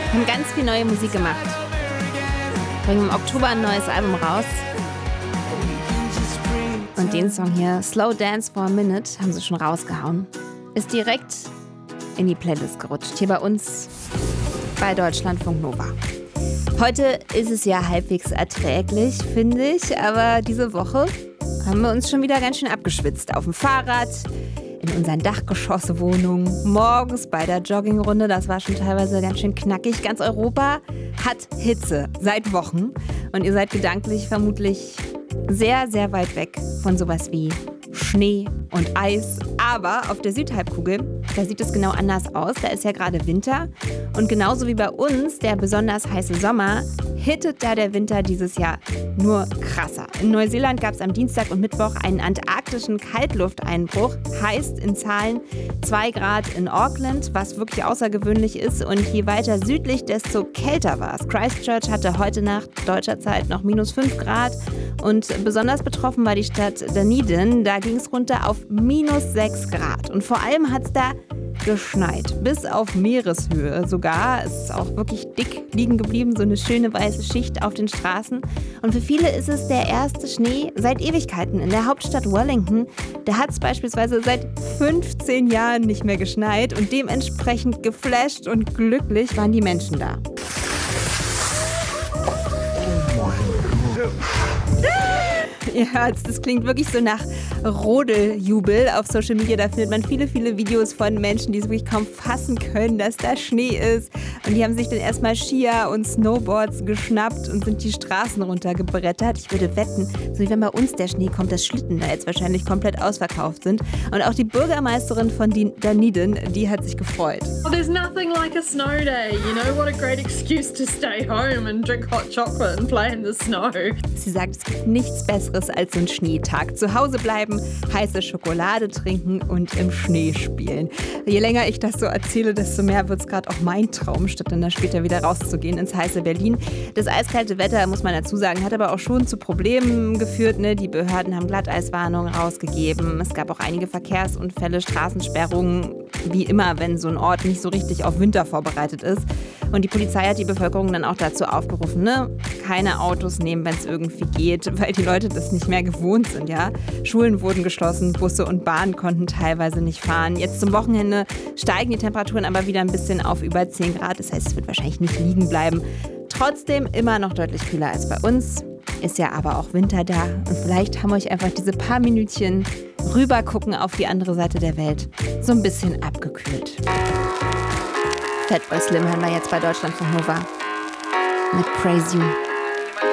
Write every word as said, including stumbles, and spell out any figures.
haben ganz viel neue Musik gemacht. Bringen im Oktober ein neues Album raus. Und den Song hier, Slow Dance for a Minute, haben sie schon rausgehauen. Ist direkt in die Playlist gerutscht. Hier bei uns bei Deutschlandfunk Nova. Heute ist es ja halbwegs erträglich, finde ich. Aber diese Woche haben wir uns schon wieder ganz schön abgeschwitzt. Auf dem Fahrrad, in unseren Dachgeschosswohnungen, morgens bei der Joggingrunde. Das war schon teilweise ganz schön knackig. Ganz Europa hat Hitze seit Wochen. Und ihr seid gedanklich vermutlich sehr, sehr weit weg von sowas wie Schnee und Eis. Aber auf der Südhalbkugel, da sieht es genau anders aus. Da ist ja gerade Winter. Und genauso wie bei uns der besonders heiße Sommer, hittet da der Winter dieses Jahr nur krasser. In Neuseeland gab es am Dienstag und Mittwoch einen antarktischen Kaltlufteinbruch. Heißt in Zahlen zwei Grad in Auckland, was wirklich außergewöhnlich ist. Und je weiter südlich, desto kälter war es. Christchurch hatte heute Nacht deutscher Zeit noch minus fünf Grad. Und besonders betroffen war die Stadt Dunedin. Da ging es runter auf minus sechs Grad. Und vor allem hat es da geschneit, bis auf Meereshöhe sogar. Es ist auch wirklich dick liegen geblieben, so eine schöne weiße Schicht auf den Straßen. Und für viele ist es der erste Schnee seit Ewigkeiten. In der Hauptstadt Wellington, da hat es beispielsweise seit fünfzehn Jahren nicht mehr geschneit und dementsprechend geflasht und glücklich waren die Menschen da. Ja, das klingt wirklich so nach Rodeljubel auf Social Media. Da findet man viele, viele Videos von Menschen, die es wirklich kaum fassen können, dass da Schnee ist. Und die haben sich dann erstmal Skier und Snowboards geschnappt und sind die Straßen runtergebrettert. Ich würde wetten, so wie wenn bei uns der Schnee kommt, dass Schlitten da jetzt wahrscheinlich komplett ausverkauft sind. Und auch die Bürgermeisterin von Dunedin, die hat sich gefreut. Well, there's nothing like a snow day. You know, what a great excuse to stay home and drink hot chocolate and play in the snow. Sie sagt, es gibt nichts Besseres als so ein Schneetag. Zu Hause bleiben, heiße Schokolade trinken und im Schnee spielen. Je länger ich das so erzähle, desto mehr wird es gerade auch mein Traum, statt dann da später wieder rauszugehen ins heiße Berlin. Das eiskalte Wetter, muss man dazu sagen, hat aber auch schon zu Problemen geführt. Ne? Die Behörden haben Glatteiswarnungen rausgegeben. Es gab auch einige Verkehrsunfälle, Straßensperrungen, wie immer, wenn so ein Ort nicht so richtig auf Winter vorbereitet ist. Und die Polizei hat die Bevölkerung dann auch dazu aufgerufen, ne? Keine Autos nehmen, wenn es irgendwie geht, weil die Leute das nicht mehr gewohnt sind, ja. Schulen wurden geschlossen, Busse und Bahnen konnten teilweise nicht fahren. Jetzt zum Wochenende steigen die Temperaturen aber wieder ein bisschen auf über zehn Grad. Das heißt, es wird wahrscheinlich nicht liegen bleiben. Trotzdem immer noch deutlich kühler als bei uns. Ist ja aber auch Winter da. Und vielleicht haben euch einfach diese paar Minütchen rübergucken auf die andere Seite der Welt so ein bisschen abgekühlt. Fatboy Slim hören wir jetzt bei Deutschlandfunk Nova mit Praise You.